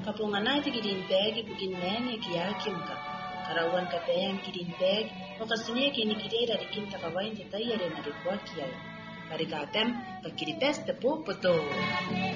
kapunganay ti gidinteg ipuginen ikiyakimka. Karawan katayang gidinteg o kasine kinikide rarikin takawain tatay yare narikwa kiyay. Karikatem kakirites te po poto.